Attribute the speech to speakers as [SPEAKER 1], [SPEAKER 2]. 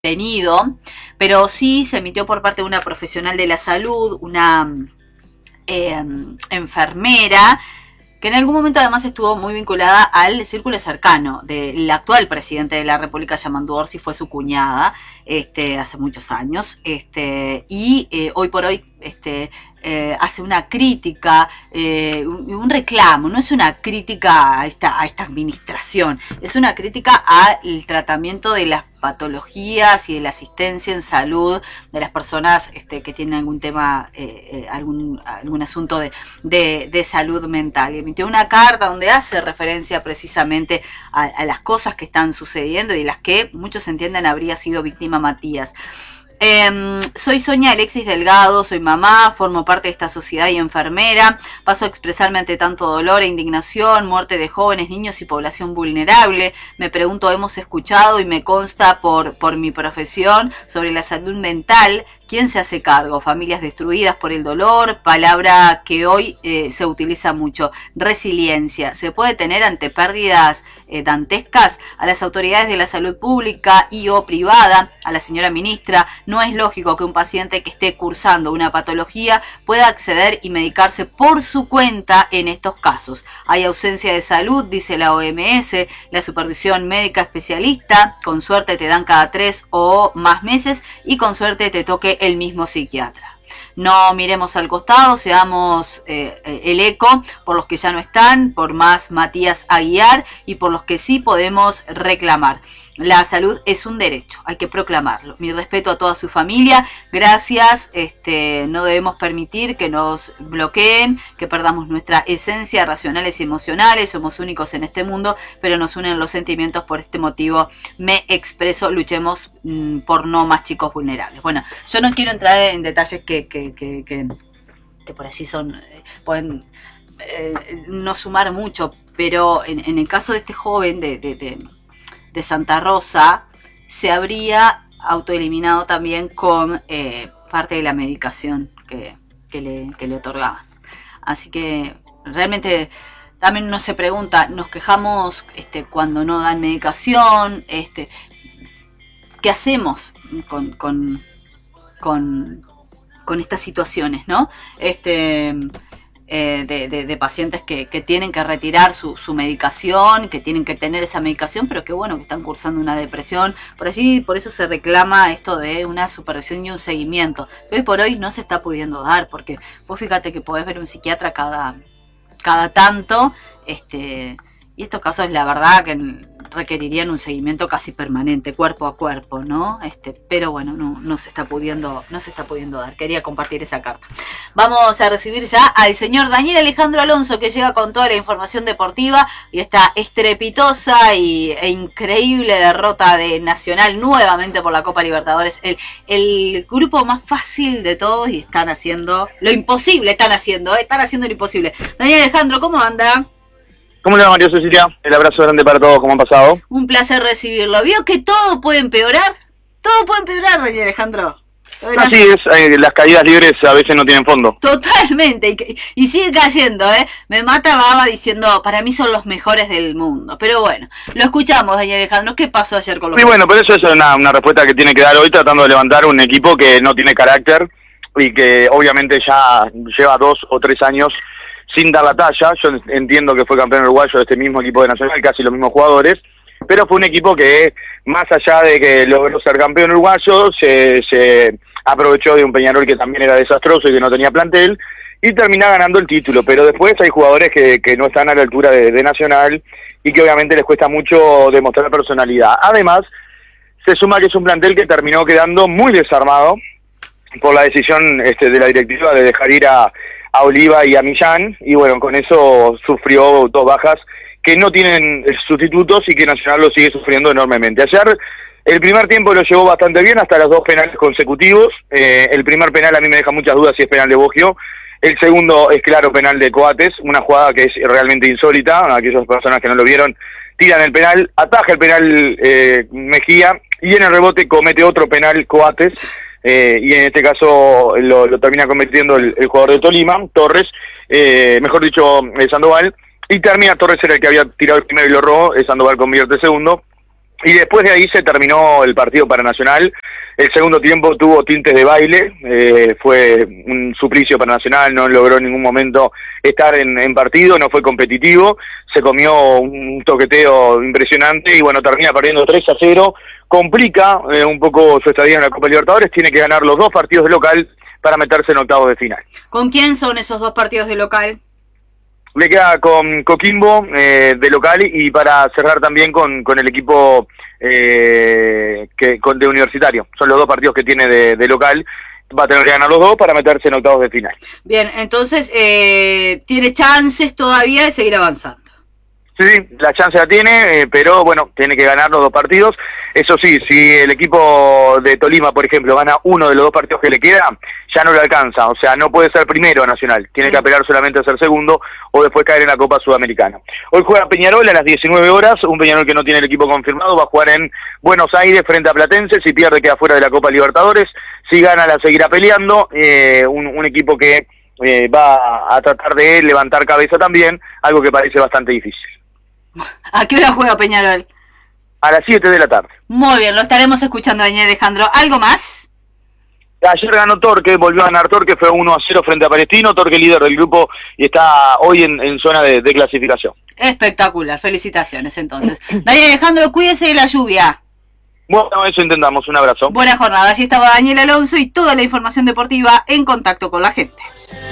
[SPEAKER 1] tenido, pero sí se emitió por parte de una profesional de la salud, una enfermera, que en algún momento además estuvo muy vinculada al círculo cercano del actual presidente de la República, Yamandu Orsi, fue su cuñada hace muchos años, y hoy por hoy hace una crítica, un reclamo, no es una crítica a esta administración, es una crítica al tratamiento de las patologías y de la asistencia en salud de las personas que tienen algún tema, algún asunto de salud mental. Y emitió una carta donde hace referencia precisamente a las cosas que están sucediendo y las que muchos entienden habría sido víctima Matías. Soy Sonia Alexis Delgado, soy mamá, formo parte de esta sociedad y enfermera, paso a expresarme ante tanto dolor e indignación, muerte de jóvenes, niños y población vulnerable. Me pregunto, hemos escuchado y me consta por mi profesión sobre la salud mental, ¿quién se hace cargo? Familias destruidas por el dolor, palabra que hoy se utiliza mucho, resiliencia. ¿Se puede tener ante pérdidas dantescas? A las autoridades de la salud pública y o privada, a la señora ministra, no es lógico que un paciente que esté cursando una patología pueda acceder y medicarse por su cuenta en estos casos. Hay ausencia de salud, dice la OMS, la supervisión médica especialista, con suerte te dan cada 3 o más meses y con suerte te toque el mismo psiquiatra. No miremos al costado, seamos el eco por los que ya no están, por más Matías a guiar y por los que sí podemos reclamar. La salud es un derecho, hay que proclamarlo. Mi respeto a toda su familia, gracias, no debemos permitir que nos bloqueen, que perdamos nuestra esencia, racionales y emocionales, somos únicos en este mundo, pero nos unen los sentimientos, por este motivo me expreso, luchemos por no más chicos vulnerables. Bueno, yo no quiero entrar en detalles que por allí pueden no sumar mucho, pero en el caso de este joven de Santa Rosa, se habría autoeliminado también con parte de la medicación que le otorgaban. Así que realmente también uno se pregunta, nos quejamos cuando no dan medicación, ¿qué hacemos con estas situaciones, ¿no? De pacientes que tienen que retirar su medicación, que tienen que tener esa medicación, pero que bueno, que están cursando una depresión. Por eso se reclama esto de una supervisión y un seguimiento, que hoy por hoy no se está pudiendo dar, porque vos fíjate que podés ver un psiquiatra cada tanto, y estos casos la verdad que requerirían un seguimiento casi permanente, cuerpo a cuerpo, ¿no? Pero bueno, no se está pudiendo dar. Quería compartir esa carta. Vamos a recibir ya al señor Daniel Alejandro Alonso, que llega con toda la información deportiva y esta estrepitosa e increíble derrota de Nacional nuevamente por la Copa Libertadores. El grupo más fácil de todos y están haciendo lo imposible, están haciendo lo imposible. Daniel Alejandro, ¿cómo anda?
[SPEAKER 2] ¿Cómo le va, María Cecilia? El abrazo grande para todos, ¿cómo han pasado?
[SPEAKER 1] Un placer recibirlo. ¿Vio que todo puede empeorar? Todo puede empeorar, Daniel Alejandro.
[SPEAKER 2] Así es, las caídas libres a veces no tienen fondo.
[SPEAKER 1] Totalmente, y sigue cayendo, ¿eh? Me mata Baba diciendo, para mí son los mejores del mundo. Pero bueno, lo escuchamos, Daniel Alejandro. ¿Qué pasó ayer con los...
[SPEAKER 2] Sí, bueno, pero eso es una respuesta que tiene que dar hoy, tratando de levantar un equipo que no tiene carácter y que obviamente ya lleva 2 o 3 años sin dar la talla. Yo entiendo que fue campeón uruguayo de este mismo equipo de Nacional, casi los mismos jugadores, pero fue un equipo que, más allá de que logró ser campeón uruguayo, se aprovechó de un Peñarol que también era desastroso y que no tenía plantel, y termina ganando el título. Pero después hay jugadores que no están a la altura de Nacional y que obviamente les cuesta mucho demostrar personalidad. Además, se suma que es un plantel que terminó quedando muy desarmado por la decisión de la directiva de dejar ir a Oliva y a Millán, y bueno, con eso sufrió 2 bajas que no tienen sustitutos y que Nacional lo sigue sufriendo enormemente. Ayer el primer tiempo lo llevó bastante bien hasta los 2 penales consecutivos. El primer penal a mí me deja muchas dudas si es penal de Boggio. El segundo es claro penal de Coates, una jugada que es realmente insólita. Aquellas personas que no lo vieron tiran el penal, ataja el penal Mejía, y en el rebote comete otro penal Coates. Y en este caso lo termina cometiendo el jugador de Tolima, Torres, mejor dicho, Sandoval, y termina Torres era el que había tirado el primero y lo robó, Sandoval convierte el segundo, Y después de ahí se terminó el partido para Nacional. El segundo tiempo tuvo tintes de baile, fue un suplicio para Nacional, no logró en ningún momento estar en partido, no fue competitivo, se comió un toqueteo impresionante y bueno, termina perdiendo 3-0, complica un poco su estadía en la Copa Libertadores, tiene que ganar los 2 partidos de local para meterse en octavos de final.
[SPEAKER 1] ¿Con quién son esos 2 partidos de local?
[SPEAKER 2] Le queda con Coquimbo de local y para cerrar también con el equipo de Universitario. Son los 2 partidos que tiene de local. Va a tener que ganar los 2 para meterse en octavos de final.
[SPEAKER 1] Bien, entonces tiene chances todavía de seguir avanzando.
[SPEAKER 2] Sí, la chance la tiene, pero bueno, tiene que ganar los 2 partidos. Eso sí, si el equipo de Tolima, por ejemplo, gana uno de los 2 partidos que le queda, ya no le alcanza. O sea, no puede ser primero Nacional. Tiene que apelar solamente a ser segundo o después caer en la Copa Sudamericana. Hoy juega Peñarol a las 19 horas, un Peñarol que no tiene el equipo confirmado, va a jugar en Buenos Aires frente a Platense. Si pierde queda fuera de la Copa Libertadores. Si gana la seguirá peleando. Un equipo que va a tratar de levantar cabeza también, algo que parece bastante difícil.
[SPEAKER 1] ¿A qué hora juega Peñarol?
[SPEAKER 2] A las 7 de la tarde.
[SPEAKER 1] Muy bien, lo estaremos escuchando, doña Alejandro. ¿Algo más?
[SPEAKER 2] Ayer ganó Torque, volvió a ganar Torque, fue 1-0 frente a Palestino. Torque líder del grupo y está hoy en zona de clasificación.
[SPEAKER 1] Espectacular, felicitaciones entonces. Doña Alejandro, cuídese de la lluvia.
[SPEAKER 2] Bueno, eso intentamos, un abrazo.
[SPEAKER 1] Buena jornada, así estaba Daniel Alonso y toda la información deportiva en Contacto con la Gente.